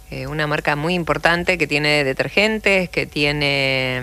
una marca muy importante que tiene detergentes, que tiene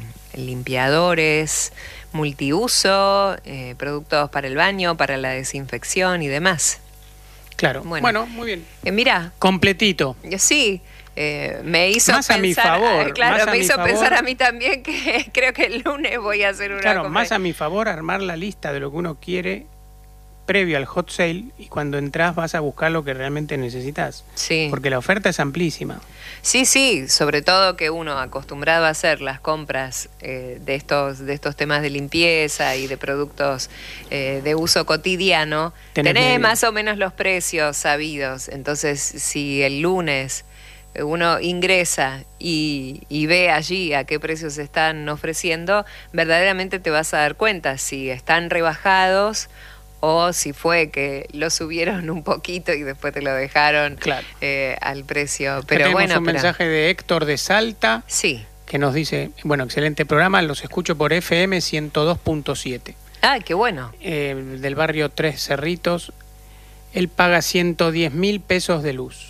limpiadores, multiuso, productos para el baño, para la desinfección y demás. Claro, bueno muy bien. Mira, completito. Sí. Me hizo más pensar, a mi favor. Claro, me hizo favor, pensar a mí también que creo que el lunes voy a hacer una compra. Más a mi favor armar la lista de lo que uno quiere previo al hot sale, y cuando entras vas a buscar lo que realmente necesitas. Sí. Porque la oferta es amplísima. Sí, sobre todo que uno acostumbrado a hacer las compras de estos temas de limpieza y de productos de uso cotidiano, tenés más o menos los precios sabidos. Entonces, si el lunes uno ingresa y ve allí a qué precios se están ofreciendo, verdaderamente te vas a dar cuenta si están rebajados o si fue que lo subieron un poquito y después te lo dejaron al precio. Pero tenemos un mensaje de Héctor de Salta, que nos dice, excelente programa, los escucho por FM 102.7. Ah, qué bueno. Del barrio Tres Cerritos. Él paga 110.000 pesos de luz.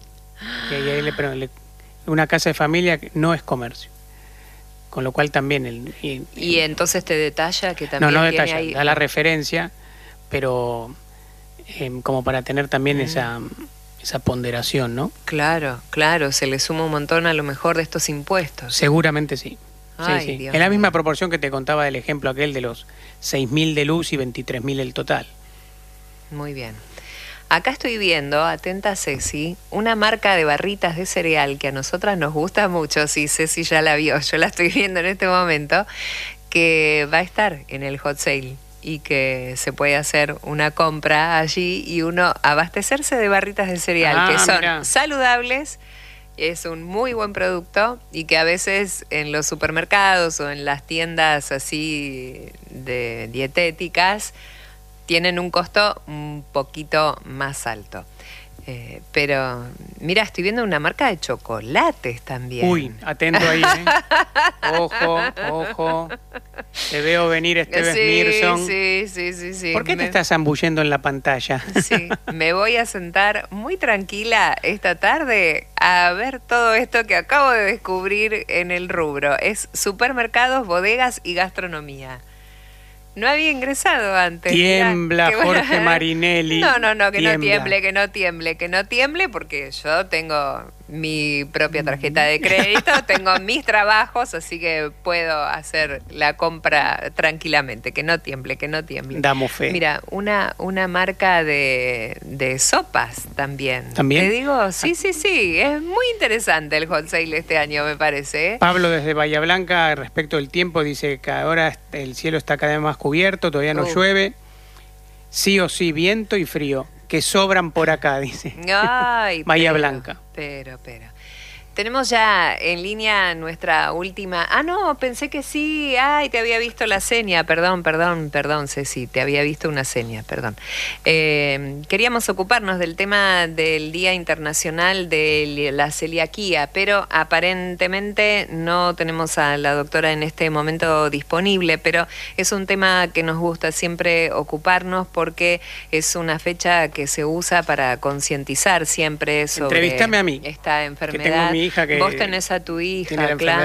Y ahí una casa de familia no es comercio. Con lo cual también... y entonces te detalla que también no tiene detalla, ahí... da la referencia, pero como para tener también esa ponderación, ¿no? Claro, se le suma un montón a lo mejor de estos impuestos. Seguramente sí. Ay, sí. Dios en la mío. misma proporción que te contaba del ejemplo aquel de los 6.000 de luz y 23.000 el total. Muy bien. Acá estoy viendo, atenta Ceci, una marca de barritas de cereal que a nosotras nos gusta mucho. Sí, Ceci ya la vio, yo la estoy viendo en este momento, que va a estar en el hot sale y que se puede hacer una compra allí y uno abastecerse de barritas de cereal que son saludables. Es un muy buen producto y que a veces en los supermercados o en las tiendas así de dietéticas tienen un costo un poquito más alto. Pero, mira, estoy viendo una marca de chocolates también. Uy, atento ahí, Ojo. Te veo venir, Esteves Mirson. Sí. ¿Por qué te estás zambullendo en la pantalla? Sí, me voy a sentar muy tranquila esta tarde a ver todo esto que acabo de descubrir en el rubro. Es supermercados, bodegas y gastronomía. No había ingresado antes. Tiembla, Jorge Marinelli. No, que no tiemble, porque yo tengo mi propia tarjeta de crédito, tengo mis trabajos, así que puedo hacer la compra tranquilamente, que no tiemble. Damos fe. Mira, una marca de sopas también. ¿También? Te digo, sí, es muy interesante el hot sale este año, me parece. Pablo desde Bahía Blanca, respecto del tiempo, dice que ahora el cielo está cada vez más cubierto, todavía no llueve, sí o sí, viento y frío, que sobran por acá, dice. Ay, Bahía Blanca. Pero. Tenemos ya en línea nuestra última... Ah, no, pensé que sí. Ay, te había visto la seña. Perdón, Ceci, te había visto una seña, perdón. Queríamos ocuparnos del tema del Día Internacional de la Celiaquía, pero aparentemente no tenemos a la doctora en este momento disponible, pero es un tema que nos gusta siempre ocuparnos porque es una fecha que se usa para concientizar siempre sobre Entrevístame a mí, esta enfermedad. Que tengo mi hija que vos tenés a tu hija,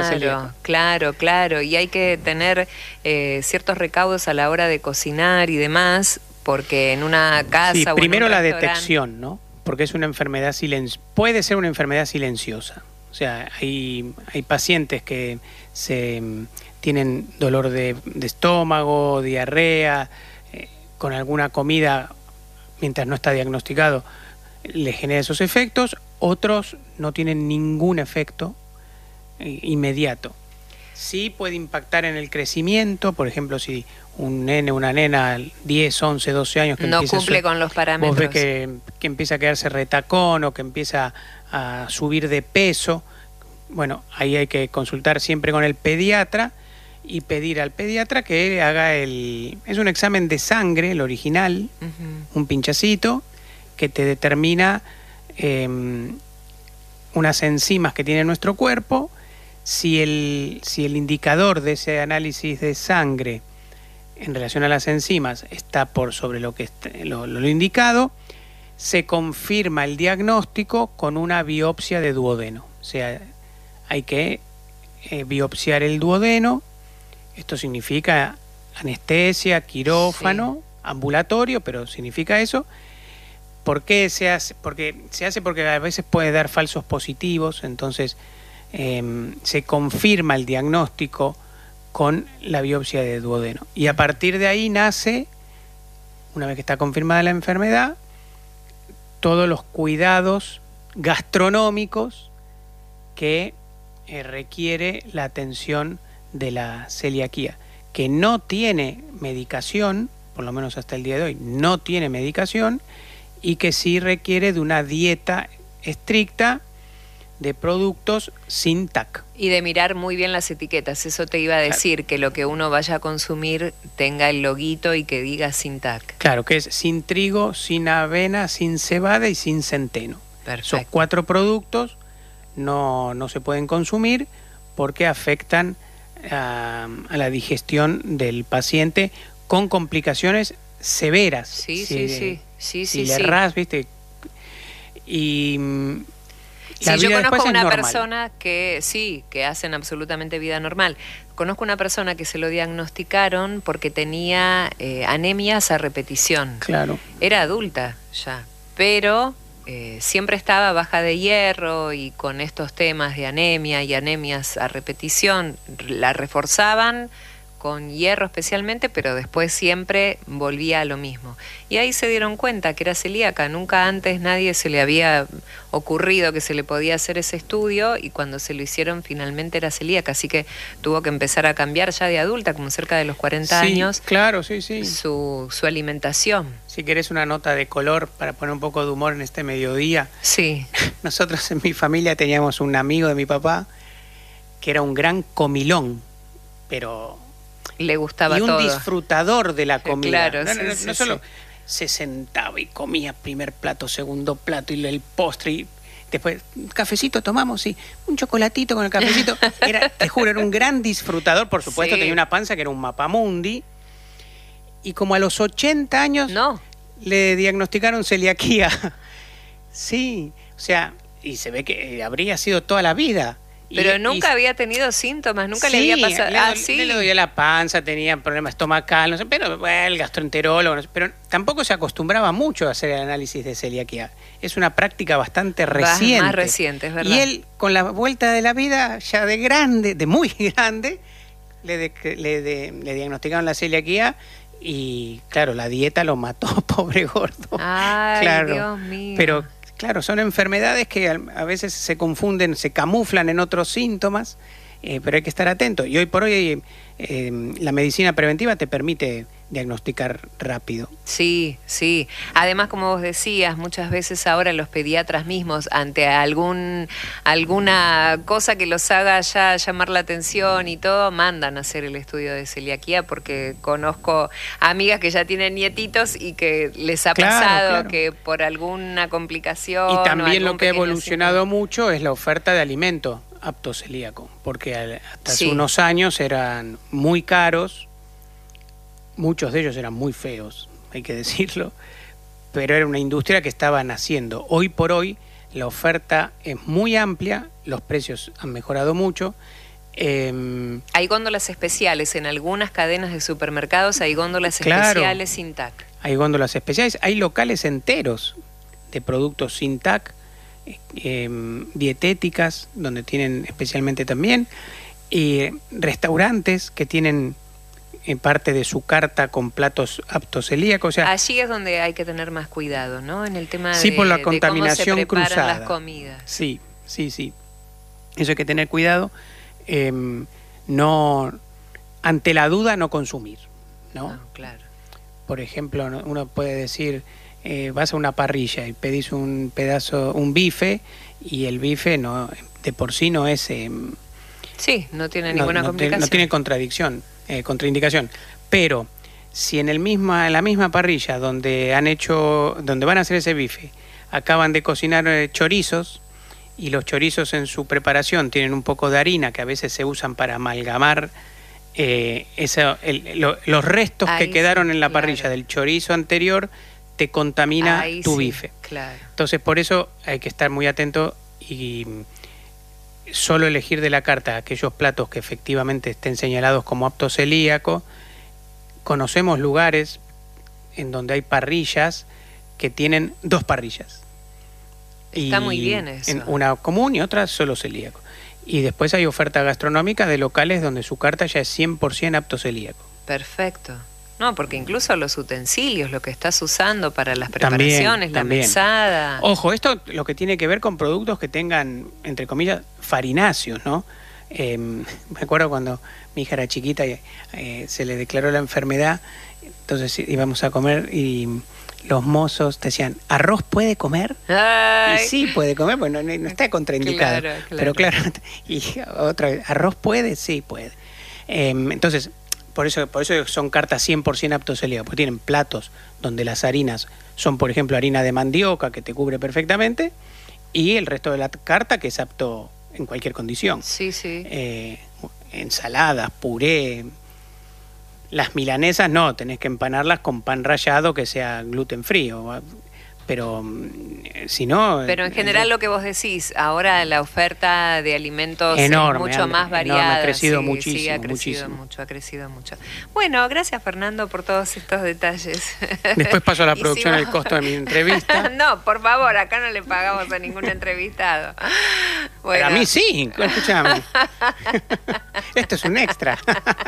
claro, y hay que tener ciertos recaudos a la hora de cocinar y demás, porque en una casa sí, o primero en un la restaurante... detección, ¿no? Porque es una enfermedad puede ser una enfermedad silenciosa. O sea, hay pacientes que tienen dolor de estómago, diarrea, con alguna comida, mientras no está diagnosticado, le genera esos efectos. Otros no tienen ningún efecto inmediato. Sí puede impactar en el crecimiento, por ejemplo, si un nene, una nena, 10, 11, 12 años que no cumple con los parámetros. Vos ves que empieza a quedarse retacón o que empieza a subir de peso. Bueno, ahí hay que consultar siempre con el pediatra y pedir al pediatra que haga es un examen de sangre, el original, un pinchacito, que te determina unas enzimas que tiene nuestro cuerpo. Si el indicador de ese análisis de sangre en relación a las enzimas está por sobre lo indicado, se confirma el diagnóstico con una biopsia de duodeno. O sea, hay que biopsiar el duodeno. Esto significa anestesia, quirófano, ambulatorio, pero significa eso. ¿Por qué se hace? Porque a veces puede dar falsos positivos, entonces se confirma el diagnóstico con la biopsia de duodeno. Y a partir de ahí nace, una vez que está confirmada la enfermedad, todos los cuidados gastronómicos que requiere la atención de la celiaquía, que no tiene medicación, por lo menos hasta el día de hoy, no tiene medicación, y que sí requiere de una dieta estricta de productos sin TAC. Y de mirar muy bien las etiquetas, eso te iba a decir, que lo que uno vaya a consumir tenga el loguito y que diga sin TAC. Claro, que es sin trigo, sin avena, sin cebada y sin centeno. Perfecto. Esos 4 productos no se pueden consumir porque afectan a la digestión del paciente con complicaciones severas. Sí. Si le errás, ¿viste? Y sí, yo conozco una persona que hacen absolutamente vida normal. Conozco una persona que se lo diagnosticaron porque tenía anemias a repetición. Claro. Era adulta ya, pero siempre estaba baja de hierro, y con estos temas de anemia y anemias a repetición la reforzaban con hierro especialmente, pero después siempre volvía a lo mismo. Y ahí se dieron cuenta que era celíaca. Nunca antes nadie se le había ocurrido que se le podía hacer ese estudio, y cuando se lo hicieron finalmente era celíaca. Así que tuvo que empezar a cambiar ya de adulta, como cerca de los 40 años. Claro, sí. Su alimentación. Si querés una nota de color para poner un poco de humor en este mediodía. Sí. Nosotros en mi familia teníamos un amigo de mi papá que era un gran comilón, pero le gustaba todo. Y un todo. Disfrutador de la comida. Claro, no solo se sentaba y comía primer plato, segundo plato y el postre, y después cafecito tomamos, sí, un chocolatito con el cafecito. Te juro, era un gran disfrutador. Por supuesto, tenía una panza que era un mapamundi, y como a los 80 años le diagnosticaron celiaquía. Sí, o sea, y se ve que habría sido toda la vida. Pero nunca había tenido síntomas, nunca le había pasado. Le dolía la panza, tenía problemas estomacal, no sé, pero el gastroenterólogo, no sé, pero tampoco se acostumbraba mucho a hacer el análisis de celiaquía. Es una práctica bastante reciente. Más reciente, es verdad. Y él, con la vuelta de la vida, ya de grande, de muy grande, le diagnosticaron la celiaquía. Y claro, la dieta lo mató, pobre gordo. Ay, claro, Dios mío. Pero claro, son enfermedades que a veces se confunden, se camuflan en otros síntomas, pero hay que estar atento. Y hoy por hoy la medicina preventiva te permite diagnosticar rápido. Sí. Además, como vos decías, muchas veces ahora los pediatras mismos, ante alguna cosa que los haga ya llamar la atención y todo, mandan a hacer el estudio de celiaquía, porque conozco amigas que ya tienen nietitos y que les ha pasado que por alguna complicación... Y también lo que ha evolucionado mucho es la oferta de alimento apto celíaco, porque hasta hace unos años eran muy caros. Muchos de ellos eran muy feos, hay que decirlo, pero era una industria que estaba naciendo. Hoy por hoy la oferta es muy amplia, los precios han mejorado mucho. Hay góndolas especiales en algunas cadenas de supermercados, hay góndolas especiales sin TAC. Hay góndolas especiales, hay locales enteros de productos sin TAC, dietéticas, donde tienen especialmente también, y restaurantes que tienen parte de su carta con platos aptos celíacos. O sea, allí es donde hay que tener más cuidado, ¿no? En el tema por la contaminación de cómo se preparan cruzada. las comidas. Sí. Eso hay que tener cuidado. No, ante la duda, no consumir, ¿no? No, claro. Por ejemplo, uno puede decir, vas a una parrilla y pedís un bife, y el bife no, de por sí no es... no tiene ninguna complicación. No tiene contraindicación. Pero si en la misma parrilla donde van a hacer ese bife, acaban de cocinar chorizos, y los chorizos en su preparación tienen un poco de harina que a veces se usan para amalgamar los restos que quedaron en la parrilla del chorizo anterior, te contamina Ahí tu sí, bife. claro. Entonces, por eso hay que estar muy atento y solo elegir de la carta aquellos platos que efectivamente estén señalados como apto celíaco. Conocemos lugares en donde hay parrillas que tienen 2 parrillas. Está muy bien eso. Una común y otra solo celíaco. Y después hay oferta gastronómica de locales donde su carta ya es 100% apto celíaco. Perfecto. No, porque incluso los utensilios, lo que estás usando para las También, preparaciones, también. la mesada. Ojo, esto lo que tiene que ver con productos que tengan, entre comillas, farináceos, ¿no? Me acuerdo cuando mi hija era chiquita y se le declaró la enfermedad, entonces íbamos a comer y los mozos te decían, ¿arroz puede comer? Ay. Y sí puede comer, pues no está contraindicado. Claro. Pero claro, y otra vez, ¿arroz puede? Sí puede. Entonces, por eso son cartas 100% aptos celíacos, porque tienen platos donde las harinas son, por ejemplo, harina de mandioca que te cubre perfectamente, y el resto de la carta que es apto en cualquier condición. Sí. Ensaladas, puré. Las milanesas no, tenés que empanarlas con pan rallado que sea gluten frío. Pero si no... Pero en general lo que vos decís, ahora la oferta de alimentos enorme, es mucho más variada. Ha crecido sí, muchísimo. Sí, ha crecido mucho. Bueno, gracias Fernando por todos estos detalles. Después paso a la Y producción si el costo de mi entrevista. No, por favor, acá no le pagamos a ningún entrevistado. Bueno. Pero a mí sí, escúchame. Esto es un extra.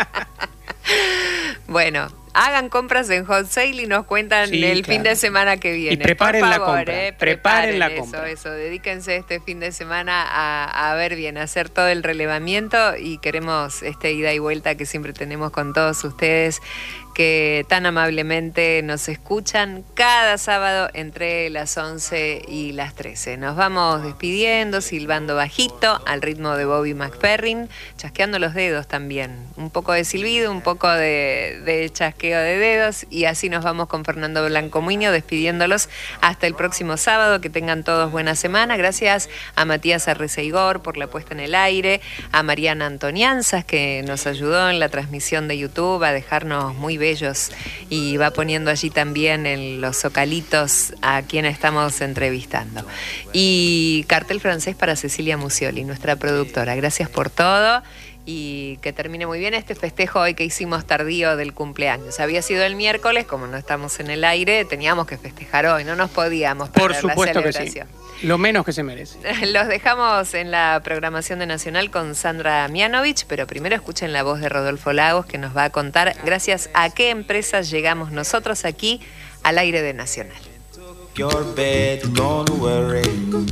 Bueno, hagan compras en Hot Sale y nos cuentan el fin de semana que viene. Y preparen por la favor, compra. Preparen la compra. Eso, dedíquense este fin de semana a ver bien, a hacer todo el relevamiento y queremos este ida y vuelta que siempre tenemos con todos ustedes que tan amablemente nos escuchan cada sábado entre las 11 y las 13. Nos vamos despidiendo, silbando bajito, al ritmo de Bobby McFerrin, chasqueando los dedos también. Un poco de silbido, un poco de chasqueo de dedos, y así nos vamos con Fernando Blanco Muñoz despidiéndolos hasta el próximo sábado. Que tengan todos buena semana. Gracias a Matías Arreceigor por la puesta en el aire, a Mariana Antonianzas que nos ayudó en la transmisión de YouTube a dejarnos muy bellos y va poniendo allí también en los zocalitos a quien estamos entrevistando. Y cartel francés para Cecilia Musioli, nuestra productora. Gracias por todo y que termine muy bien este festejo hoy que hicimos tardío del cumpleaños. Había sido el miércoles, como no estamos en el aire, teníamos que festejar hoy, no nos podíamos perder. Por supuesto la que sí. celebración. Lo menos que se merece. Los dejamos en la programación de Nacional con Sandra Mianovich, pero primero escuchen la voz de Rodolfo Lagos que nos va a contar gracias a qué empresas llegamos nosotros aquí al aire de Nacional. Your bed, don't worry.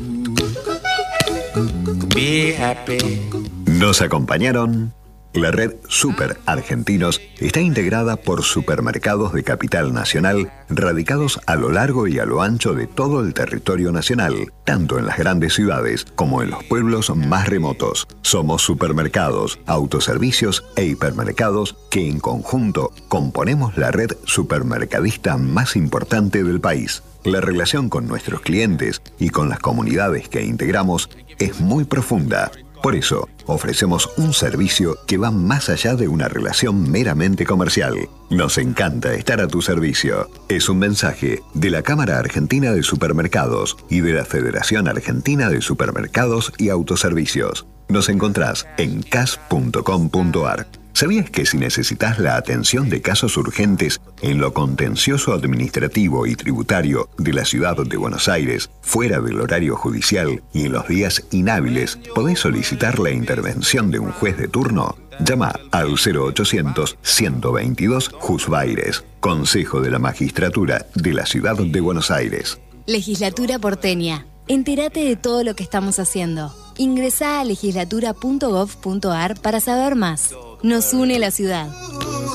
Be happy. Nos acompañaron. La red Super Argentinos está integrada por supermercados de capital nacional radicados a lo largo y a lo ancho de todo el territorio nacional, tanto en las grandes ciudades como en los pueblos más remotos. Somos supermercados, autoservicios e hipermercados que en conjunto componemos la red supermercadista más importante del país. La relación con nuestros clientes y con las comunidades que integramos es muy profunda. Por eso, ofrecemos un servicio que va más allá de una relación meramente comercial. Nos encanta estar a tu servicio. Es un mensaje de la Cámara Argentina de Supermercados y de la Federación Argentina de Supermercados y Autoservicios. Nos encontrás en cas.com.ar. ¿Sabías que si necesitas la atención de casos urgentes en lo contencioso administrativo y tributario de la ciudad de Buenos Aires, fuera del horario judicial y en los días inhábiles, podés solicitar la intervención de un juez de turno? Llama al 0800-122 Jusbaires, Consejo de la Magistratura de la Ciudad de Buenos Aires. Legislatura porteña. Entérate de todo lo que estamos haciendo. Ingresá a legislatura.gov.ar para saber más. Nos une la ciudad.